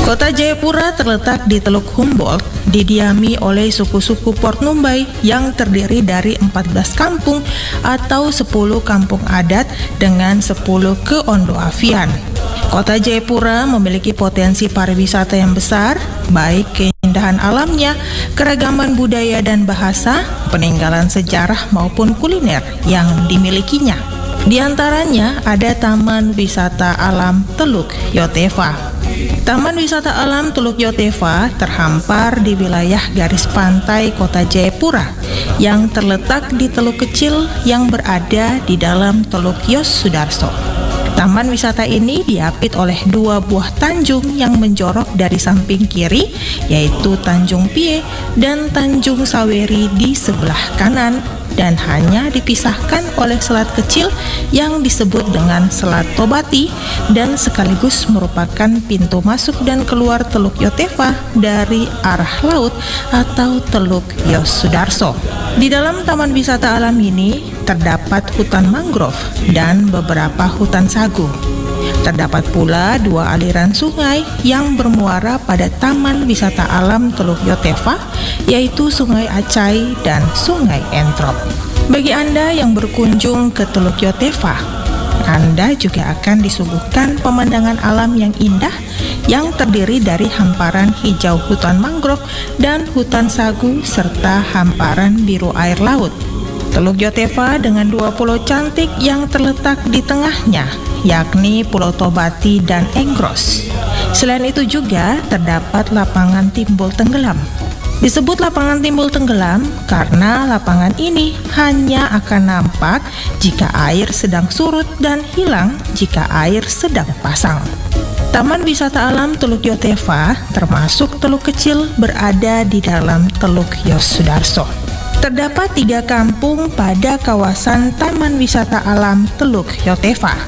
Kota Jayapura terletak di Teluk Humboldt, didiami oleh suku-suku Port Numbai yang terdiri dari 14 kampung atau 10 kampung adat dengan 10 keondoafian. Kota Jayapura memiliki potensi pariwisata yang besar, baik keindahan alamnya, keragaman budaya dan bahasa, peninggalan sejarah maupun kuliner yang dimilikinya. Di antaranya ada Taman Wisata Alam Teluk Yotefa. Taman Wisata Alam Teluk Yotefa terhampar di wilayah garis pantai Kota Jayapura yang terletak di teluk kecil yang berada di dalam Teluk Yos Sudarso. Taman wisata ini diapit oleh 2 buah tanjung yang menjorok dari samping kiri, yaitu Tanjung Pie dan Tanjung Saweri di sebelah kanan, dan hanya dipisahkan oleh selat kecil yang disebut dengan Selat Tobati dan sekaligus merupakan pintu masuk dan keluar Teluk Yotefa dari arah laut atau Teluk Yos Sudarso. Di dalam taman wisata alam ini terdapat hutan mangrove dan beberapa hutan sagu. Terdapat pula 2 aliran sungai yang bermuara pada Taman Wisata Alam Teluk Yotefa, yaitu Sungai Acai dan Sungai Entrop. Bagi Anda yang berkunjung ke Teluk Yotefa, Anda juga akan disuguhkan pemandangan alam yang indah yang terdiri dari hamparan hijau hutan mangrove dan hutan sagu serta hamparan biru air laut. Teluk Yotefa dengan 2 pulau cantik yang terletak di tengahnya, yakni Pulau Tobati dan Enggros. Selain itu juga terdapat lapangan timbul tenggelam. Disebut lapangan timbul tenggelam karena lapangan ini hanya akan nampak jika air sedang surut dan hilang jika air sedang pasang. Taman Wisata Alam Teluk Yotefa termasuk teluk kecil berada di dalam Teluk Yos Sudarso. Terdapat 3 kampung pada kawasan Taman Wisata Alam Teluk Yotefa,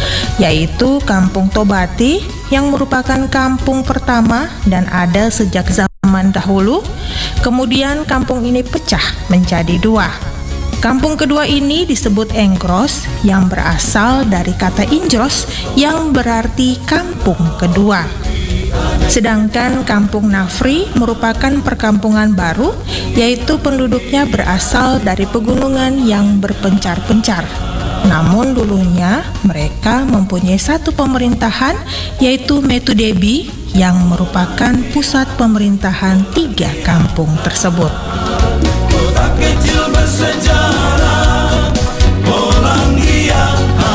yaitu Kampung Tobati yang merupakan kampung pertama dan ada sejak zaman dahulu. Kemudian kampung ini pecah menjadi 2. Kampung kedua ini disebut Enggros yang berasal dari kata Injros yang berarti kampung kedua. Sedangkan Kampung Nafri merupakan perkampungan baru, yaitu penduduknya berasal dari pegunungan yang berpencar-pencar. Namun dulunya mereka mempunyai satu pemerintahan, yaitu Metu Debi, yang merupakan pusat pemerintahan 3 kampung tersebut. Kota kecil bersejarah, Polandia.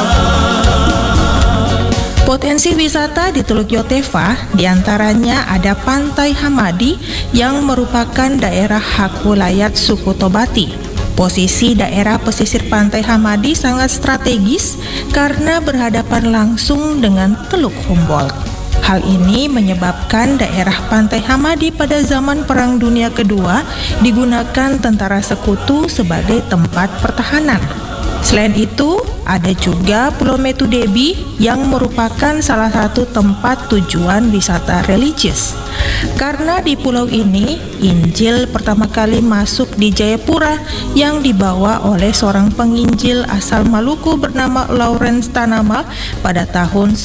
Potensi wisata di Teluk Yotefa diantaranya ada Pantai Hamadi yang merupakan daerah hak wilayah suku Tobati. Posisi daerah pesisir Pantai Hamadi sangat strategis karena berhadapan langsung dengan Teluk Humboldt. Hal ini menyebabkan daerah Pantai Hamadi pada zaman Perang Dunia Kedua digunakan tentara sekutu sebagai tempat pertahanan. Selain itu, ada juga Pulau Metu Debi yang merupakan salah satu tempat tujuan wisata religius. Karena di pulau ini, Injil pertama kali masuk di Jayapura yang dibawa oleh seorang penginjil asal Maluku bernama Lawrence Tanamal pada tahun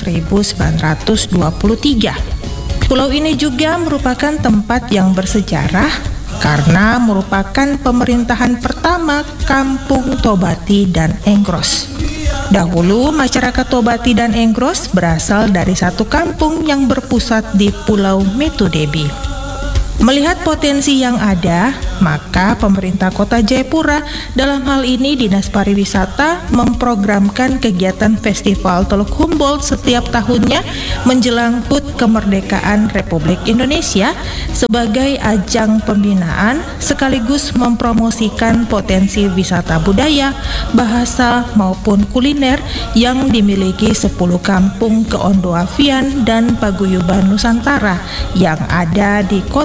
1923. Pulau ini juga merupakan tempat yang bersejarah karena merupakan pemerintahan pertama Kampung Tobati dan Enggros. Dahulu masyarakat Tobati dan Enggros berasal dari satu kampung yang berpusat di Pulau Metu Debi. Melihat potensi yang ada, maka pemerintah Kota Jayapura, dalam hal ini Dinas Pariwisata, memprogramkan kegiatan Festival Teluk Humboldt setiap tahunnya menjelang HUT Kemerdekaan Republik Indonesia sebagai ajang pembinaan sekaligus mempromosikan potensi wisata budaya, bahasa maupun kuliner yang dimiliki 10 kampung keondoafian dan paguyuban Nusantara yang ada di Kota